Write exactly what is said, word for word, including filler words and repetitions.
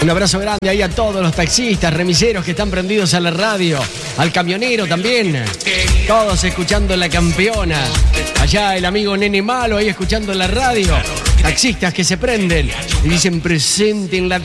Un abrazo grande ahí a todos los taxistas, remiseros que están prendidos a la radio, al camionero también, todos escuchando La Campeona. Allá el amigo Nene Malo ahí escuchando la radio, taxistas que se prenden y dicen presente en la